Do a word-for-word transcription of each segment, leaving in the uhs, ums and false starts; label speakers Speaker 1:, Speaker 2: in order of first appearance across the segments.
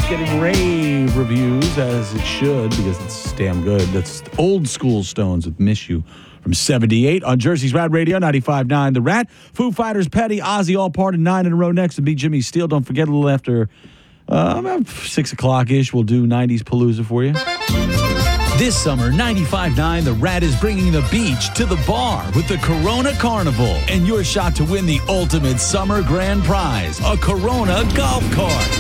Speaker 1: getting rave reviews, as it should, because it's damn good. That's Old School Stones with Miss You from seventy-eight on Jersey's Rad Radio, ninety-five point nine The Rat. Foo Fighters, Petty, Ozzy, all part of nine in a row next, and be Jimmy Steele. Don't forget, a little after uh, about six o'clock-ish, we'll do nineties Palooza for you.
Speaker 2: This summer, ninety-five point nine The Rat is bringing the beach to the bar with the Corona Carnival and your shot to win the ultimate summer grand prize, a Corona golf cart.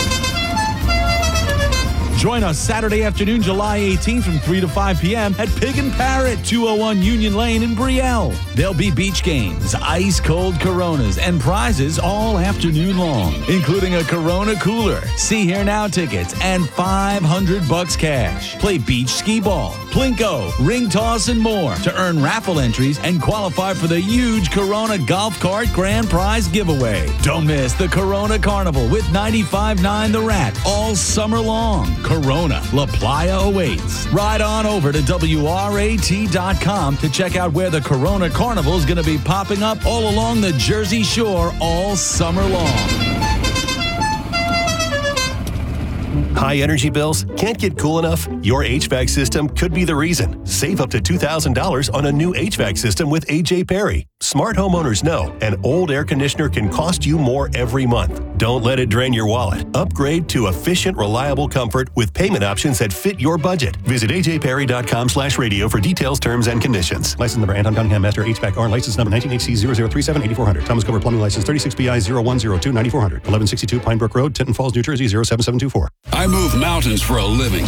Speaker 2: Join us Saturday afternoon, July eighteenth from three to five p.m. at Pig and Parrot, two oh one Union Lane in Brielle. There'll be beach games, ice-cold Coronas, and prizes all afternoon long, including a Corona cooler, See Here Now tickets, and five hundred bucks cash. Play beach skee ball, plinko, ring toss, and more to earn raffle entries and qualify for the huge Corona golf cart grand prize giveaway. Don't miss the Corona Carnival with ninety-five point nine The Rat all summer long. Corona, La Playa awaits. Ride on over to W R A T dot com to check out where the Corona Carnival is going to be popping up all along the Jersey Shore all summer long.
Speaker 3: High energy bills? Can't get cool enough? Your H V A C system could be the reason. Save up to two thousand dollars on a new H V A C system with A J Perry. Smart homeowners know an old air conditioner can cost you more every month. Don't let it drain your wallet. Upgrade to efficient, reliable comfort with payment options that fit your budget. Visit A J Perry dot com slash radio for details, terms, and conditions. License number Anton Cunningham Master H V A C R. License number nineteen H C zero zero three seven eight four hundred. Thomas Cover Plumbing License thirty-six B I zero one zero two nine four hundred. eleven sixty-two Pine Brook Road, Tinton Falls, New Jersey zero seven seven two four.
Speaker 4: I move mountains for a living.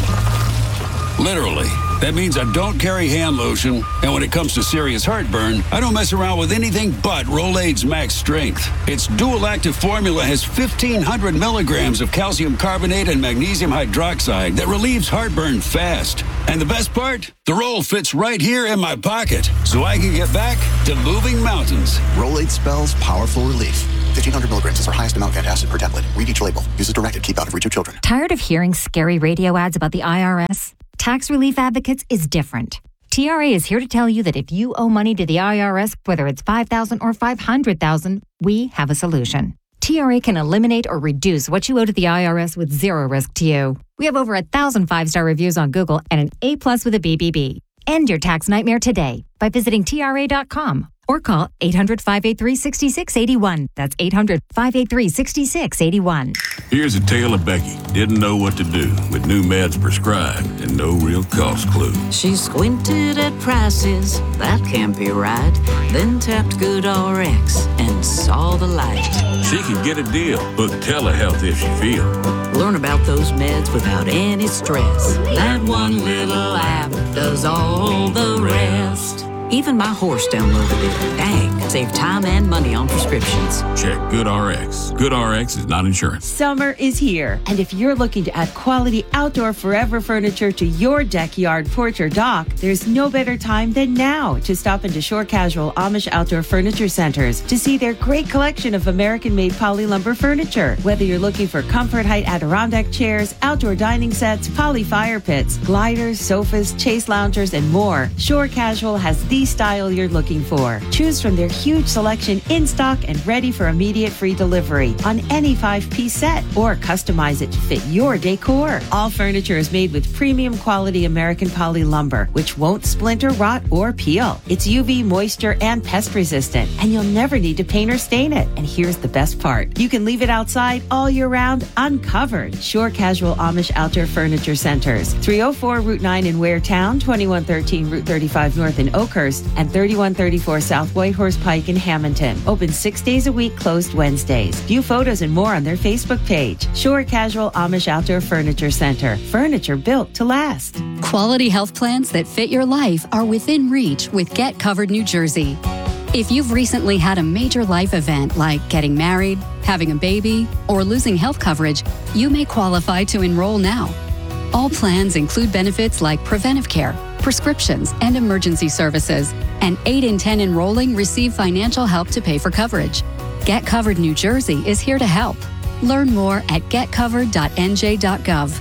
Speaker 4: Literally. That means I don't carry hand lotion, and when it comes to serious heartburn, I don't mess around with anything but Rolaids Max Strength. Its dual-active formula has fifteen hundred milligrams of calcium carbonate and magnesium hydroxide that relieves heartburn fast. And the best part? The roll fits right here in my pocket, so I can get back to moving mountains.
Speaker 5: Rolaids spells powerful relief. fifteen hundred milligrams is our highest amount of antacid per tablet. Read each label. Use as directed. Keep out of reach of children.
Speaker 6: Tired of hearing scary radio ads about the I R S? Tax Relief Advocates is different. T R A is here to tell you that if you owe money to the I R S, whether it's five thousand dollars or five hundred thousand dollars, we have a solution. T R A can eliminate or reduce what you owe to the I R S with zero risk to you. We have over a thousand five-star reviews on Google and an A plus with a B B B. End your tax nightmare today by visiting T R A dot com or call eight hundred, five eight three, six six eight one. That's eight hundred, five eight three, six six eight one.
Speaker 4: Here's a tale of Becky. Didn't know what to do with new meds prescribed and no real cost clue.
Speaker 7: She squinted at prices, that can't be right. Then tapped GoodRx and saw the light.
Speaker 4: She can get a deal. Book telehealth if she feel.
Speaker 7: Learn about those meds without any stress. That one little app does all the rest. Even my horse downloaded it. Dang, save time and money on prescriptions.
Speaker 4: Check GoodRx. GoodRx is not insurance.
Speaker 8: Summer is here, and if you're looking to add quality outdoor forever furniture to your deck, yard, porch, or dock, there's no better time than now to stop into Shore Casual Amish Outdoor Furniture Centers to see their great collection of American-made poly lumber furniture. Whether you're looking for Comfort Height Adirondack chairs, outdoor dining sets, poly fire pits, gliders, sofas, chase loungers, and more, Shore Casual has the style you're looking for. Choose from their huge selection in stock and ready for immediate free delivery on any five-piece set, or customize it to fit your decor. All furniture is made with premium quality American poly lumber, which won't splinter, rot, or peel. It's U V, moisture, and pest resistant, and you'll never need to paint or stain it. And here's the best part. You can leave it outside all year round uncovered. Shore Casual Amish Outdoor Furniture Centers. three oh four Route nine in Waretown, twenty-one thirteen Route thirty-five North in Oakhurst, and thirty-one thirty-four South Whitehorse Pike in Hamilton. Open six days a week, closed Wednesdays. View photos and more on their Facebook page. Shore Casual Amish Outdoor Furniture Center. Furniture built to last.
Speaker 9: Quality health plans that fit your life are within reach with Get Covered New Jersey. If you've recently had a major life event like getting married, having a baby, or losing health coverage, you may qualify to enroll now. All plans include benefits like preventive care, prescriptions, and emergency services, and eight in ten enrolling receive financial help to pay for coverage. Get Covered New Jersey is here to help. Learn more at get covered dot n j dot gov.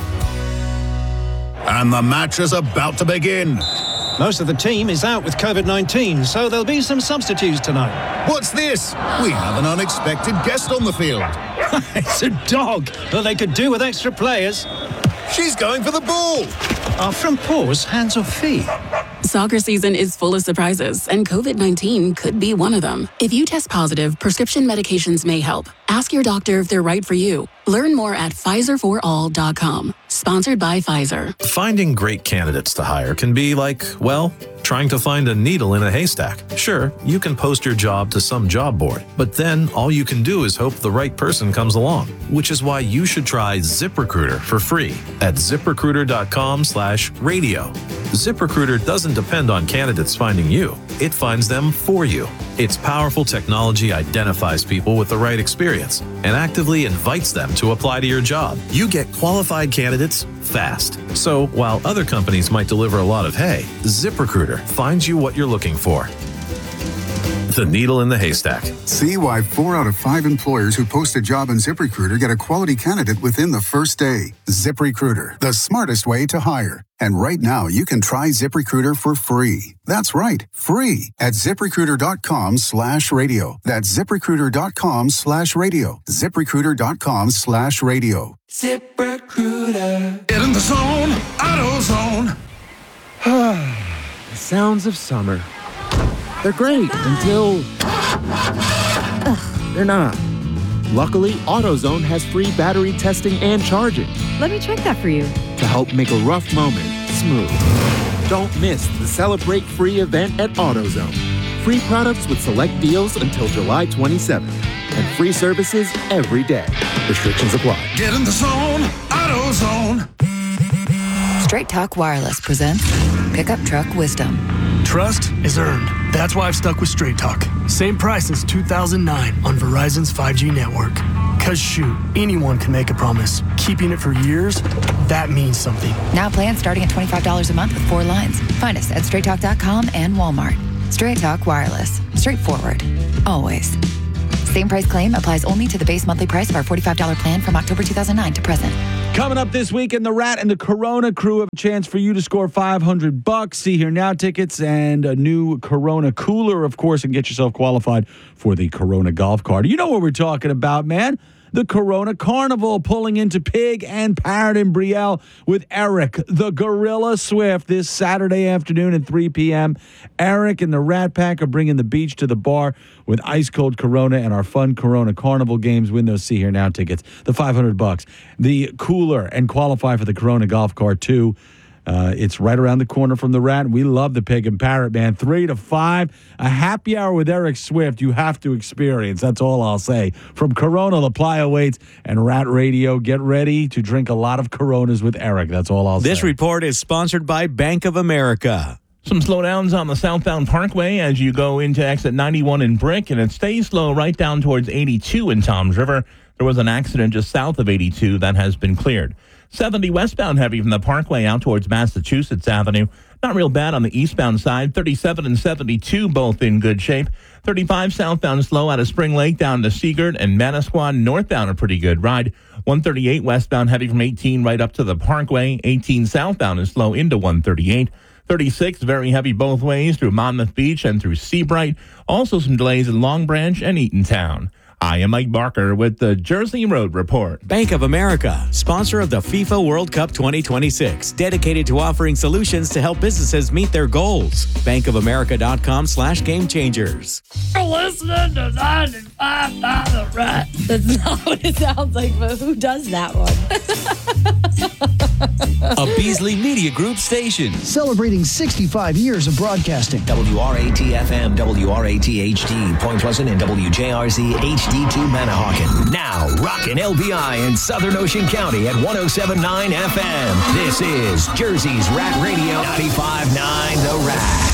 Speaker 10: And the match is about to begin.
Speaker 11: Most of the team is out with covid nineteen, so there'll be some substitutes tonight.
Speaker 10: What's this? We have an unexpected guest on the field.
Speaker 11: It's a dog. Well, they could do with extra players.
Speaker 10: She's going for the ball.
Speaker 11: Are front paws hands or feet?
Speaker 12: Soccer season is full of surprises, and COVID nineteen could be one of them. If you test positive, prescription medications may help. Ask your doctor if they're right for you. Learn more at Pfizer for all dot com. Sponsored by Pfizer.
Speaker 13: Finding great candidates to hire can be like, well, trying to find a needle in a haystack. Sure, you can post your job to some job board, but then all you can do is hope the right person comes along, which is why you should try ZipRecruiter for free at ZipRecruiter.com slash radio. ZipRecruiter doesn't depend on candidates finding you. It finds them for you. Its powerful technology identifies people with the right experience and actively invites them to apply to your job. You get qualified candidates fast. So while other companies might deliver a lot of hay, ZipRecruiter finds you what you're looking for. The needle in the haystack.
Speaker 14: See why four out of five employers who post a job on ZipRecruiter get a quality candidate within the first day. ZipRecruiter, the smartest way to hire. And right now, you can try ZipRecruiter for free. That's right, free at ZipRecruiter.com slash radio. That's ZipRecruiter.com slash radio. ZipRecruiter.com slash radio.
Speaker 15: ZipRecruiter. Get in the zone, AutoZone.
Speaker 16: The sounds of summer. They're great until Ugh, they're not. Luckily, AutoZone has free battery testing and charging
Speaker 17: Let me check that for you.
Speaker 16: to help make a rough moment smooth. Don't miss the Celebrate Free event at AutoZone. Free products with select deals until July twenty-seventh. And free services every day. Restrictions apply.
Speaker 15: Get in the zone, AutoZone.
Speaker 18: Straight Talk Wireless presents Pickup Truck Wisdom.
Speaker 19: Trust is earned. That's why I've stuck with Straight Talk. Same price since two thousand nine on Verizon's five G network. Cause shoot, anyone can make a promise. Keeping it for years, that means something.
Speaker 18: Now plans starting at twenty-five dollars a month with four lines. Find us at straight talk dot com and Walmart. Straight Talk Wireless. Straightforward. Always. Same price claim applies only to the base monthly price of our forty-five dollars plan from October two thousand nine to present.
Speaker 1: Coming up this week, in the Rat and the Corona crew have a chance for you to score five hundred bucks. See Here Now tickets and a new Corona cooler, of course, and get yourself qualified for the Corona golf cart. You know what we're talking about, man. The Corona Carnival pulling into Pig and Parrot in Brielle with Eric, the Gorilla Swift, this Saturday afternoon at three p.m. Eric and the Rat Pack are bringing the beach to the bar with ice-cold Corona and our fun Corona Carnival games. Win those See Here Now tickets, the five hundred bucks. The cooler and qualify for the Corona golf cart, too. Uh, it's right around the corner from the Rat. We love the Pig and Parrot, man. Three to five, a happy hour with Eric Swift. You have to experience. That's all I'll say. From Corona, La Playa Waits, and Rat Radio, get ready to drink a lot of Coronas with Eric. That's all I'll say.
Speaker 20: This report is sponsored by Bank of America.
Speaker 21: Some slowdowns on the southbound Parkway as you go into exit ninety-one in Brick, and it stays slow right down towards eighty-two in Toms River. There was an accident just south of eighty-two that has been cleared. seventy westbound heavy from the Parkway out towards Massachusetts Avenue. Not real bad on the eastbound side. thirty-seven and seventy-two both in good shape. thirty-five southbound slow out of Spring Lake down to Seagert and Manasquan northbound a pretty good ride. one thirty-eight westbound heavy from eighteen right up to the Parkway. eighteen southbound is slow into one thirty-eight. thirty-six very heavy both ways through Monmouth Beach and through Seabright. Also some delays in Long Branch and Eatontown. I am Mike Barker with the Jersey Road Report.
Speaker 20: Bank of America, sponsor of the FIFA World Cup twenty twenty-six, dedicated to offering solutions to help businesses meet their goals. bankofamerica.com slash game changers.
Speaker 22: You're listening to ninety-five dollar Rat. That's not what it sounds like, but who does that one?
Speaker 2: A Beasley Media Group station.
Speaker 23: Celebrating sixty-five years of broadcasting.
Speaker 24: W R A T F M, W R A T H D, Point Pleasant, and W J R Z H D two Manahawkin. Now, rockin' L B I in Southern Ocean County at one oh seven point nine F M. This is Jersey's Rat Radio, ninety-five point nine The Rat.